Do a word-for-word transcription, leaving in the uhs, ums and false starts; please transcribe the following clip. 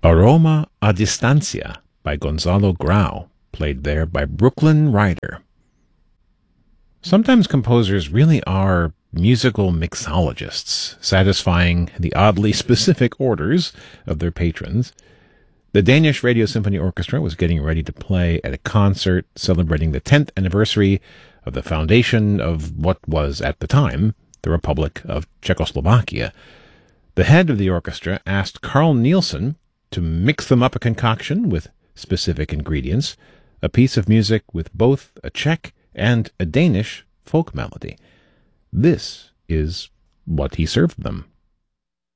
Aroma a Distancia by Gonzalo Grau, played there by Brooklyn Ryder. Sometimes composers really are musical mixologists, satisfying the oddly specific orders of their patrons. The Danish Radio Symphony Orchestra was getting ready to play at a concert celebrating the tenth anniversary of the foundation of what was, at the time, the Republic of Czechoslovakia. The head of the orchestra asked Carl Nielsen to mix them up a concoction with specific ingredients, a piece of music with both a Czech and a Danish folk melody. This is what he served them.